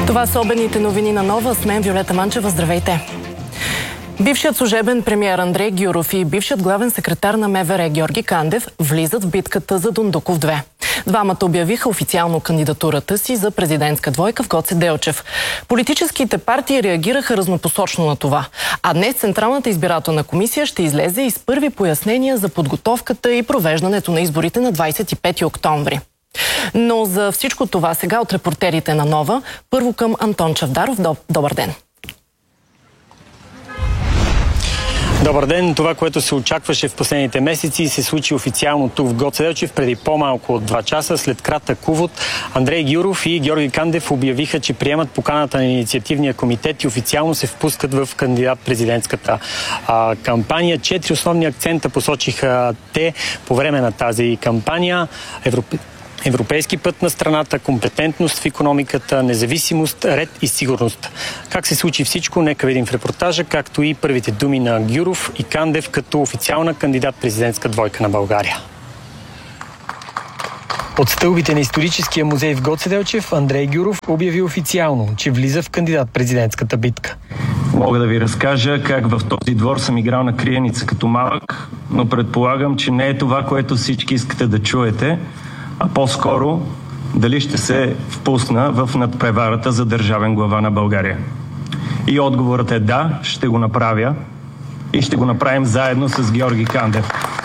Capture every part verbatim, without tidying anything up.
Това са обедните новини на Нова. С мен Виолета Манчева. Здравейте! Бившият служебен премиер Андрей Гюров и бившият главен секретар на МВР Георги Кандев влизат в битката за Дондуков две. Двамата обявиха официално кандидатурата си за президентска двойка в Гоце Делчев. Политическите партии реагираха разнопосочно на това. А днес Централната избирателна комисия ще излезе и с първи пояснения за подготовката и провеждането на изборите на двадесет и пети октомври. Но за всичко това сега от репортерите на Нова, първо към Антон Чавдаров. Добър ден! Добър ден! Това, което се очакваше в последните месеци, се случи официално тук в Гоце Делчев преди по-малко от два часа. След кратък увод, Андрей Гюров и Георги Кандев обявиха, че приемат поканата на инициативния комитет и официално се впускат в кандидат-президентската а, кампания. Четири основни акцента посочиха те по време на тази кампания. Европе... Европейски път на страната, компетентност в икономиката, независимост, ред и сигурност. Как се случи всичко, нека видим в репортажа, както и първите думи на Гюров и Кандев като официална кандидат-президентска двойка на България. От стълбите на историческия музей в Гоце Делчев Андрей Гюров обяви официално, че влиза в кандидат-президентската битка. Мога да ви разкажа как в този двор съм играл на криеница като малък, но предполагам, че не е това, което всички искате да чуете, а по-скоро дали ще се впусна в надпреварата за държавен глава на България. И отговорът е да, ще го направя и ще го направим заедно с Георги Кандев.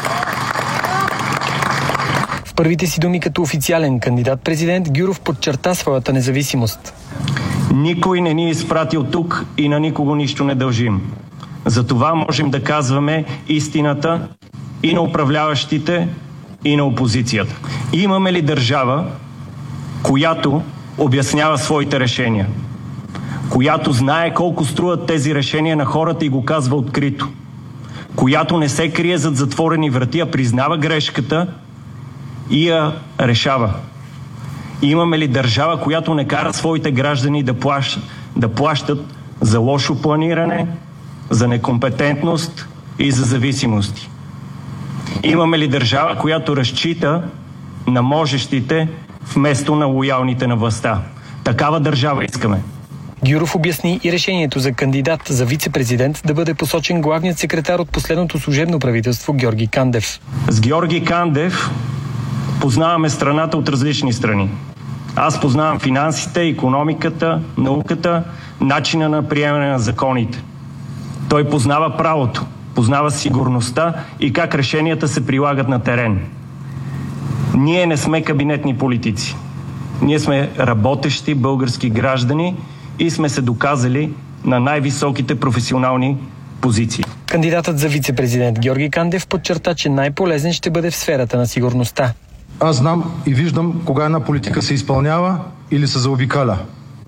В първите си думи като официален кандидат-президент Гюров подчерта своята независимост. Никой не ни е изпратил тук и на никого нищо не дължим. Затова можем да казваме истината и на управляващите, и на опозицията. Имаме ли държава, която обяснява своите решения? Която знае колко струват тези решения на хората и го казва открито? Която не се крие зад затворени врати, а признава грешката и я решава? Имаме ли държава, която не кара своите граждани да плащат, да плащат за лошо планиране, за некомпетентност и за зависимости? Имаме ли държава, която разчита на можещите вместо на лоялните на властта? Такава държава искаме. Гюров обясни и решението за кандидат за вице-президент да бъде посочен главният секретар от последното служебно правителство Георги Кандев. С Георги Кандев познаваме страната от различни страни. Аз познавам финансите, икономиката, науката, начина на приемане на законите. Той познава правото, познава сигурността и как решенията се прилагат на терен. Ние не сме кабинетни политици. Ние сме работещи български граждани и сме се доказали на най-високите професионални позиции. Кандидатът за вице-президент Георги Кандев подчерта, че най-полезен ще бъде в сферата на сигурността. Аз знам и виждам кога една политика се изпълнява или се заобикаля.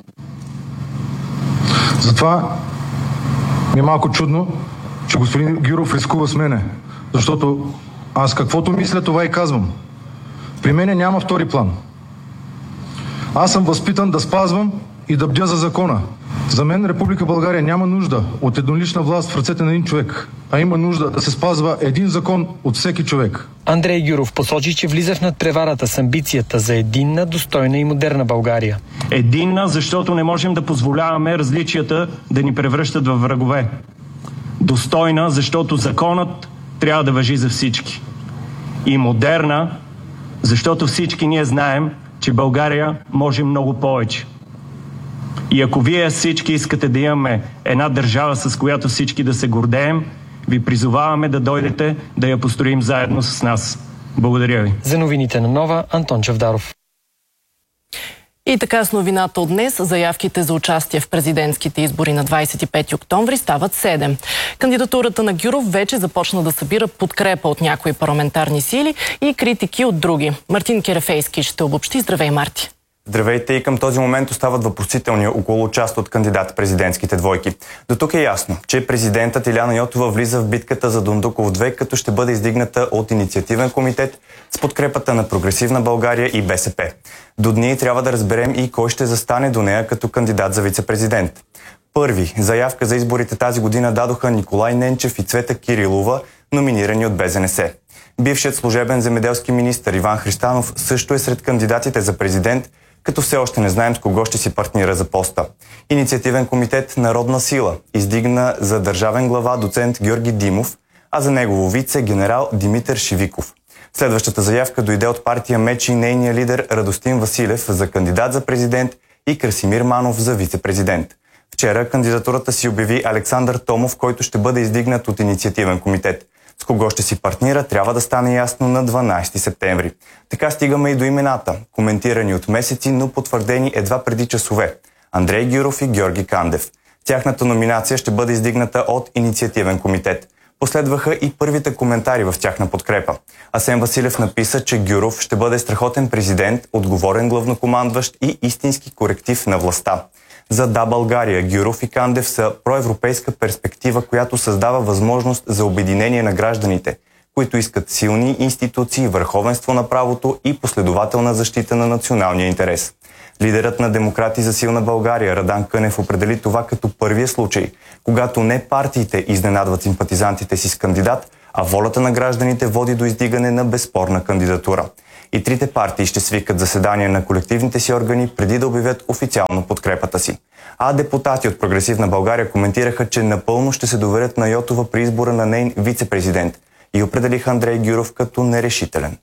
Затова ми е малко чудно, че господин Гюров рискува с мене, защото аз каквото мисля, това и казвам. При мене няма втори план. Аз съм възпитан да спазвам и да бдя за закона. За мен Република България няма нужда от еднолична власт в ръцете на един човек, а има нужда да се спазва един закон от всеки човек. Андрей Гюров посочи, че влиза в надпреварата с амбицията за единна, достойна и модерна България. Единна, защото не можем да позволяваме различията да ни превръщат във врагове. Достойна, защото законът трябва да важи за всички. И модерна, защото всички ние знаем, че България може много повече. И ако вие всички искате да имаме една държава, с която всички да се гордеем, ви призоваваме да дойдете да я построим заедно с нас. Благодаря ви. За новините на Нова, Антон Чавдаров. И така с новината от днес, заявките за участие в президентските избори на двадесет и пети октомври стават седем. Кандидатурата на Гюров вече започна да събира подкрепа от някои парламентарни сили и критики от други. Мартин Керефейски ще обобщи. Здравей, Марти! Здравейте, и към този момент остават въпросителни около част от кандидат-президентските двойки. До тук е ясно, че президентът Илияна Йотова влиза в битката за Дондуков две, като ще бъде издигната от инициативен комитет с подкрепата на Прогресивна България и БСП. До дни трябва да разберем и кой ще застане до нея като кандидат за вице-президент. Първи заявка за изборите тази година дадоха Николай Ненчев и Цвета Кирилова, номинирани от Бе Зе Не Се. Бившият служебен земеделски министър Иван Христанов също е сред кандидатите за президент, като все още не знаем с кого ще си партнира за поста. Инициативен комитет Народна сила издигна за държавен глава доцент Георги Димов, а за негово вице генерал Димитър Шивиков. Следващата заявка дойде от партия МЕЧ и нейния лидер Радостин Василев за кандидат за президент и Красимир Манов за вице-президент. Вчера кандидатурата си обяви Александър Томов, който ще бъде издигнат от инициативен комитет. С кого ще си партнира, трябва да стане ясно на дванадесети септември. Така стигаме и до имената, коментирани от месеци, но потвърдени едва преди часове. Андрей Гюров и Георги Кандев. Тяхната номинация ще бъде издигната от инициативен комитет. Последваха и първите коментари в тяхна подкрепа. Асен Василев написа, че Гюров ще бъде страхотен президент, отговорен главнокомандващ и истински коректив на властта. За Да, България, Гюров и Кандев са проевропейска перспектива, която създава възможност за обединение на гражданите, които искат силни институции, върховенство на правото и последователна защита на националния интерес. Лидерът на Демократи за силна България Радан Кънев определи това като първия случай, когато не партиите изненадват симпатизантите си с кандидат, а волята на гражданите води до издигане на безспорна кандидатура. И трите партии ще свикат заседания на колективните си органи преди да обявят официално подкрепата си. А депутати от Прогресивна България коментираха, че напълно ще се доверят на Йотова при избора на нейн вице-президент и определиха Андрей Гюров като нерешителен.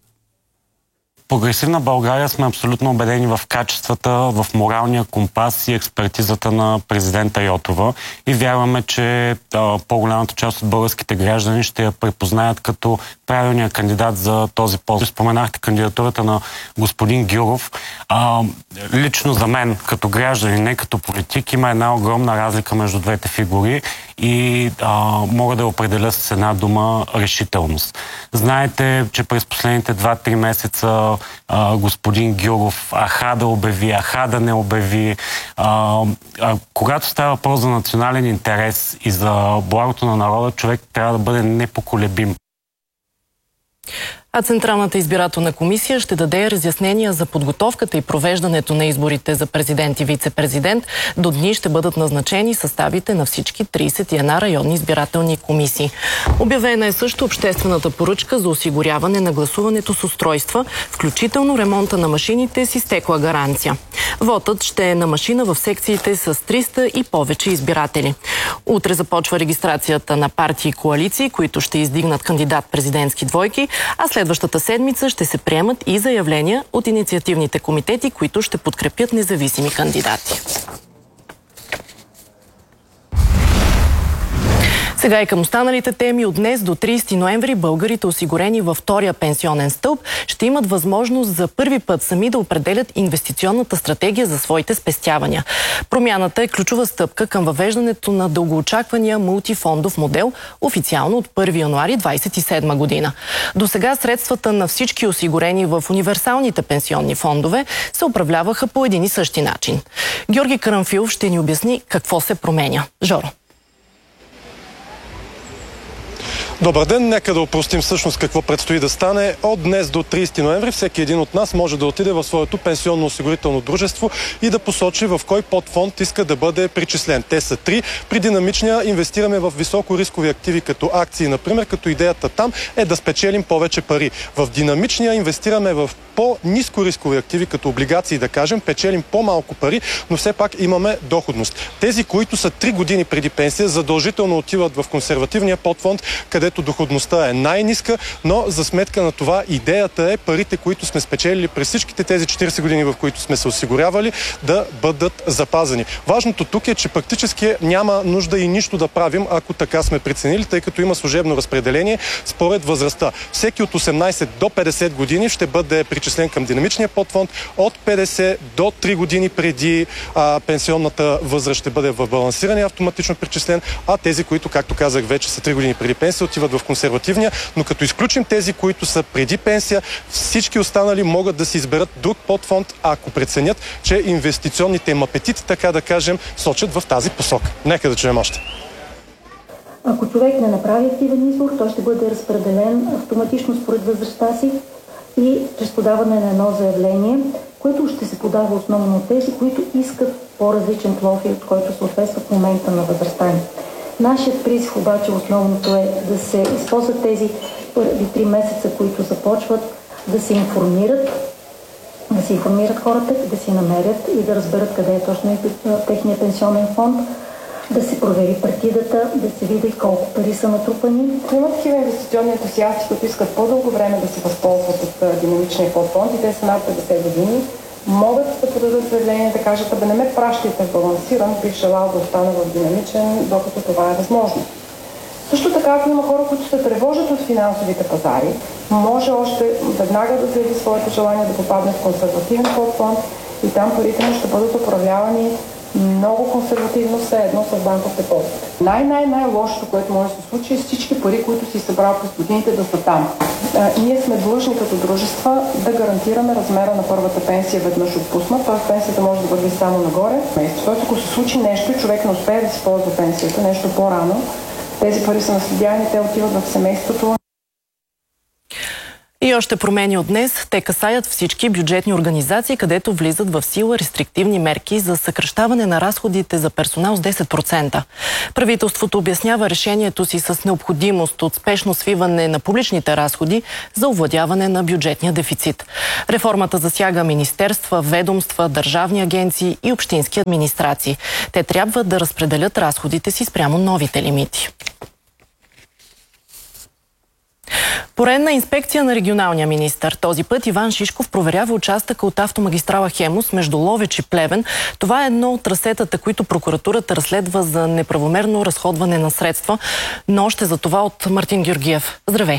Прогресивна България сме абсолютно убедени в качествата, в моралния компас и експертизата на президента Йотова и вярваме, че а, по-голямата част от българските граждани ще я препознаят като правилния кандидат за този пост. Споменахте кандидатурата на господин Гюров. А, лично за мен, като гражданин, не като политик, има една огромна разлика между двете фигури и а, мога да определя с една дума решителност. Знаете, че през последните два-три месеца а, господин Гюров аха да обяви, аха да не обяви. А, а, когато става въпрос за национален интерес и за благото на народа, човек трябва да бъде непоколебим. А Централната избирателна комисия ще даде разяснения за подготовката и провеждането на изборите за президент и вице-президент. До дни ще бъдат назначени съставите на всички тридесет и една районни избирателни комисии. Обявена е също обществената поръчка за осигуряване на гласуването с устройства, включително ремонта на машините с изтекла гаранция. Вотът ще е на машина в секциите с триста и повече избиратели. Утре започва регистрацията на партии и коалиции, които ще издигнат кандидат президентски двойки, а след Следващата седмица ще се приемат и заявления от инициативните комитети, които ще подкрепят независими кандидати. Сега и към останалите теми. От днес до тридесети ноември българите, осигурени във втория пенсионен стълб, ще имат възможност за първи път сами да определят инвестиционната стратегия за своите спестявания. Промяната е ключова стъпка към въвеждането на дългоочаквания мултифондов модел официално от първи януари двадесет и седма година. До сега средствата на всички осигурени в универсалните пенсионни фондове се управляваха по един и същи начин. Георги Карамфилов ще ни обясни какво се променя. Жоро. Добър ден, нека да опростим всъщност какво предстои да стане. От днес до тридесети ноември всеки един от нас може да отиде в своето пенсионно-осигурително дружество и да посочи в кой подфонд иска да бъде причислен. Те са три. При динамичния инвестираме в високорискови активи като акции, например, като идеята там е да спечелим повече пари. В динамичния инвестираме в по-ниско рискови активи, като облигации, да кажем, печелим по-малко пари, но все пак имаме доходност. Тези, които са три години преди пенсия, задължително отиват в консервативния подфонд, където доходността е най-ниска, но за сметка на това идеята е парите, които сме спечелили през всичките тези четиридесет години, в които сме се осигурявали, да бъдат запазени. Важното тук е, че практически няма нужда и нищо да правим, ако така сме преценили, тъй като има служебно разпределение според възрастта. Всеки от осемнадесет до петдесет години ще бъде причислен към динамичния подфонд, от петдесет до три години преди а, пенсионната възраст ще бъде в балансиране автоматично причислен, а тези, които, както казах, вече са три години преди пенсия, отиват в консервативния, но като изключим тези, които са преди пенсия, всички останали могат да си изберат друг подфонд, ако преценят, че инвестиционните им апетити, така да кажем, сочат в тази посока. Нека да чуем още. Ако човек не направи активен избор, той ще бъде разпределен автоматично според възрастта си и чрез подаване на едно заявление, което ще се подава основно от тези, които искат по-различен профил, от който съответства в момента на възрастта им. Нашият призив обаче основното е да се използват тези първи три месеца, които започват, да се информират, да се информират хората, да си намерят и да разберат къде е точно техния пенсионен фонд, да се провери партидата, да се види колко пари са натрупани. Има такива инвестиционни ентусиасти, които искат по-дълго време да се възползват от динамичния подфонд и те са над петдесет години. Могат да подадат заявление да кажат, абе не ме пращайте в балансиран, бих желал да остана в динамичен, докато това е възможно. Също така, ако има хора, които се тревожат от финансовите пазари, може още веднага да заяви своето желание да попадне в консервативен подфонд и там парите му ще бъдат управлявани много консервативно, все едно с банков депозит. Най-най-най-лошото, което може да се случи, е всички пари, които си събрал през годините, да са там. А, ние сме длъжни като дружества да гарантираме размера на първата пенсия веднъж отпусна, т.е. пенсията може да върви само нагоре. Тоест, ако се случи нещо и човек не успее да си ползва пенсията, нещо по-рано, тези пари са наследяни, те отиват в семейството. И още промени от днес. Те касаят всички бюджетни организации, където влизат в сила рестриктивни мерки за съкращаване на разходите за персонал с десет процента. Правителството обяснява решението си с необходимост от спешно свиване на публичните разходи за овладяване на бюджетния дефицит. Реформата засяга министерства, ведомства, държавни агенции и общински администрации. Те трябва да разпределят разходите си спрямо новите лимити. Поредна инспекция на регионалния министър. Този път Иван Шишков проверява участъка от автомагистрала Хемус между Ловеч и Плевен. Това е едно от трасетата, които прокуратурата разследва за неправомерно разходване на средства, но още за това от Мартин Георгиев. Здравей!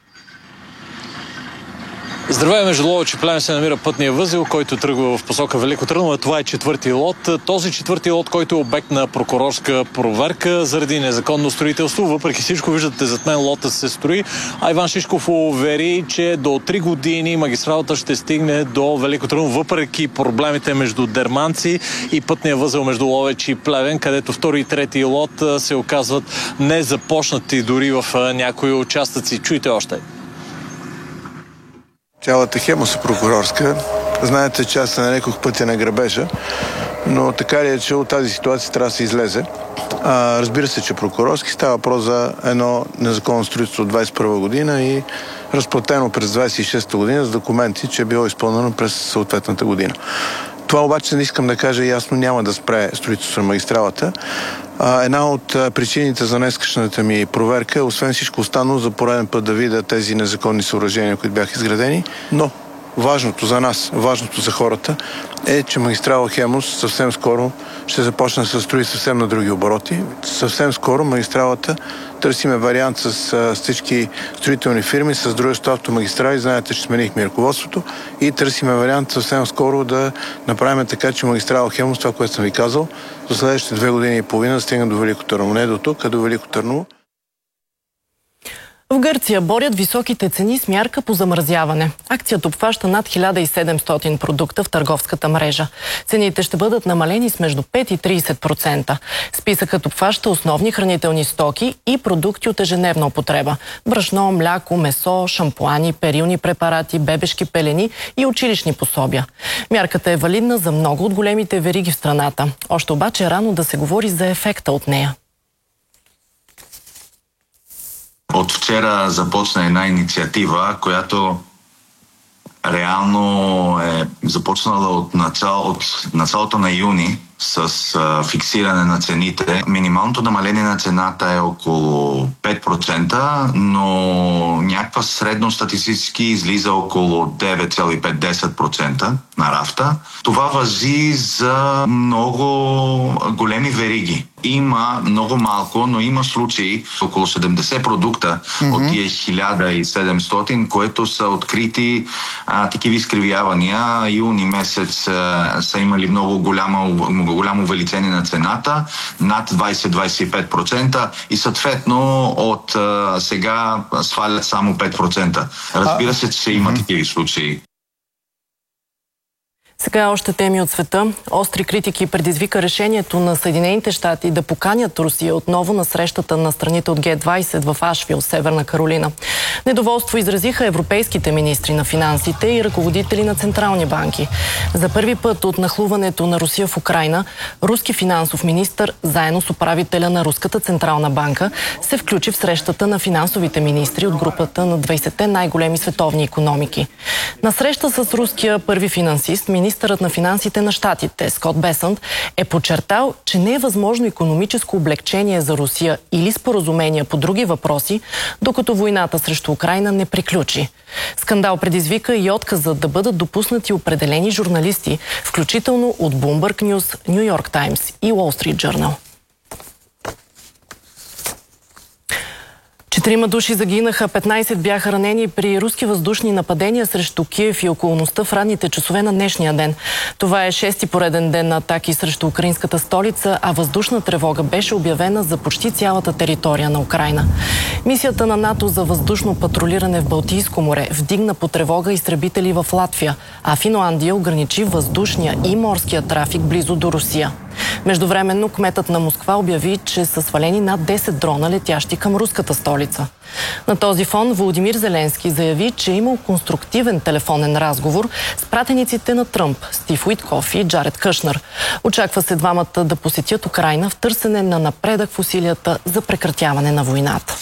Здравей, между Ловеч и Плевен се намира пътния възел, който тръгва в посока Велико Търново. Това е четвърти лот. Този четвърти лот, който е обект на прокурорска проверка заради незаконно строителство. Въпреки всичко, виждате зад мен лота се строи. А Иван Шишков увери, че до три години магистралата ще стигне до Велико Търново, въпреки проблемите между Дерманци и пътния възел между Ловеч и Плевен, където втори и трети лот се оказват незапочнати дори в някои участъци. Чуйте още. Цялата Хемус е прокурорска. Знаете, че аз се нарекох пътя на грабежа, но така ли е, че от тази ситуация трябва да се излезе. А, разбира се, че прокурорски става въпрос за едно незаконно строителство от двадесет и първа година и разплатено през двадесет и шеста година с документи, че е било изпълнено през съответната година. Това обаче не искам да кажа ясно, няма да спре строителство на магистралата. А, една от причините за днескашната ми проверка е, освен всичко останало, за пореден път да видя тези незаконни съоръжения, които бяха изградени. Но важното за нас, важното за хората е, че магистрала Хемус съвсем скоро ще започне да се строи съвсем на други обороти. Съвсем скоро магистралата търсиме вариант с, с всички строителни фирми, с дружество Автомагистрали. Знаете, че сменихме ръководството и търсиме вариант съвсем скоро да направим така, че магистрала Хемус, това, което съм ви казал, за следващите две години и половина да стигна до Велико Търново. Не до тук, а до Велико Търново. В Гърция борят високите цени с мярка по замразяване. Акцията обхваща над хиляда и седемстотин продукта в търговската мрежа. Цените ще бъдат намалени с между пет и тридесет процента. Списъкът обхваща основни хранителни стоки и продукти от ежедневна употреба. Брашно, мляко, месо, шампуани, перилни препарати, бебешки пелени и училищни пособия. Мярката е валидна за много от големите вериги в страната. Още обаче е рано да се говори за ефекта от нея. От вчера започна една инициатива, която реално е започнала от, начало, от началото на юни с а, фиксиране на цените. Минималното намаление на цената е около пет процента, но някаква средно статистически излиза около девет цяло и пет до десет процента на рафта. Това важи за много големи вериги. Има много малко, но има случаи, около седемдесет продукта mm-hmm. от тия хиляда и седемстотин, които са открити а, такива изкривявания. Юни месец а, са имали много голямо, голямо увеличение на цената, над двадесет до двадесет и пет процента и съответно от а, сега свалят само пет процента. Разбира се, че има такива случаи. Сега още теми от света. Остри критики предизвика решението на Съединените щати да поканят Русия отново на срещата на страните от Ге двайсет в Ашвил, Северна Каролина. Недоволство изразиха европейските министри на финансите и ръководители на централни банки. За първи път от нахлуването на Русия в Украйна, руски финансов министър, заедно с управителя на Руската централна банка, се включи в срещата на финансовите министри от групата на двайсетте най-големи световни икономики. На среща с руския първи финансист, министърът на финансите на щатите Скот Бесънт е подчертал, че не е възможно икономическо облегчение за Русия или споразумения по други въпроси, докато войната срещу Украйна не приключи. Скандал предизвика и отказа да бъдат допуснати определени журналисти, включително от Bloomberg News, New York Times и Wall Street Journal. Четирима души загинаха, петнайсет бяха ранени при руски въздушни нападения срещу Киев и околността в ранните часове на днешния ден. Това е шести пореден ден на атаки срещу украинската столица, а въздушна тревога беше обявена за почти цялата територия на Украйна. Мисията на НАТО за въздушно патрулиране в Балтийско море вдигна по тревога изтребители в Латвия, а Финландия ограничи въздушния и морския трафик близо до Русия. Междувременно кметът на Москва обяви, че са свалени над десет дрона, летящи към руската столица. На този фон Володимир Зеленски заяви, че е имал конструктивен телефонен разговор с пратениците на Тръмп, Стив Уиткоф и Джаред Кушнер. Очаква се двамата да посетят Украйна в търсене на напредък в усилията за прекратяване на войната.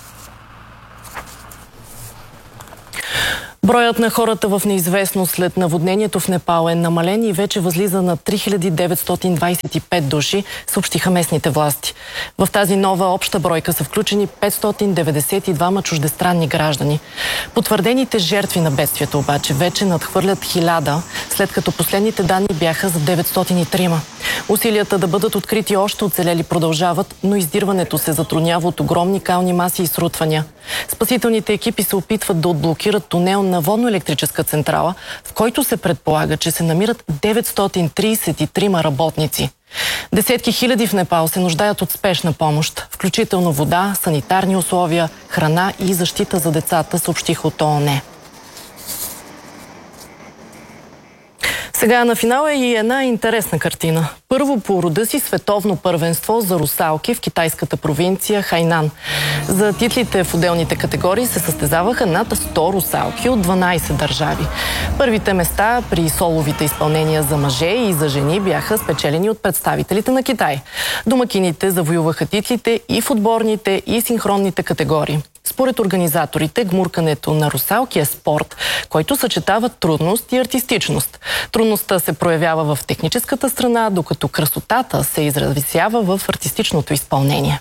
Броят на хората в неизвестност след наводнението в Непал е намален и вече възлиза на три хиляди деветстотин двайсет и пет души, съобщиха местните власти. В тази нова обща бройка са включени петстотин деветдесет и двама чуждестранни граждани. Потвърдените жертви на бедствието обаче вече надхвърлят хиляда, след като последните данни бяха за деветстотин и трима. Усилията да бъдат открити още оцелели продължават, но издирването се затруднява от огромни кални маси и срутвания. Спасителните екипи се опитват да отблокират тунел на водно-електрическа централа, в който се предполага, че се намират деветстотин трийсет и трима работници. Десетки хиляди в Непал се нуждаят от спешна помощ, включително вода, санитарни условия, храна и защита за децата, съобщиха от ООН. Сега на финала е и една интересна картина. Първо по рода си световно първенство за русалки в китайската провинция Хайнан. За титлите в отделните категории се състезаваха над сто русалки от дванайсет държави. Първите места при соловите изпълнения за мъже и за жени бяха спечелени от представителите на Китай. Домакините завоюваха титлите и в отборните и синхронните категории. Според организаторите, гмуркането на русалки е спорт, който съчетава трудност и артистичност. Трудността се проявява в техническата страна, докато красотата се изразява в артистичното изпълнение.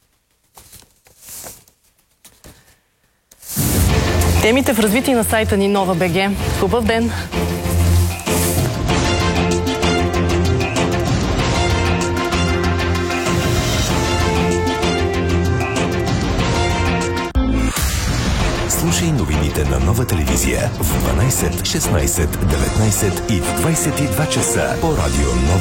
Темите в развитие на сайта ни Нова БГ. Хубав ден! Слушай новините на Нова телевизия в дванайсет, шестнайсет, деветнайсет и в двайсет и два часа по радио Нова.